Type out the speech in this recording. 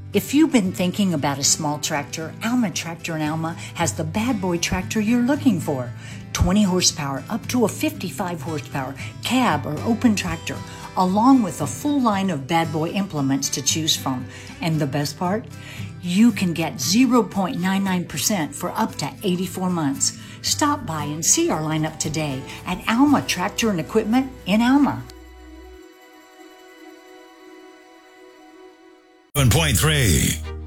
If you've been thinking about a small tractor, Alma Tractor in Alma has the bad boy tractor you're looking for. 20 horsepower up to a 55 horsepower cab or open tractor, along with a full line of bad boy implements to choose from. And the best part? You can get 0.99% for up to 84 months. Stop by and see our lineup today at Alma Tractor and Equipment in Alma. 1.3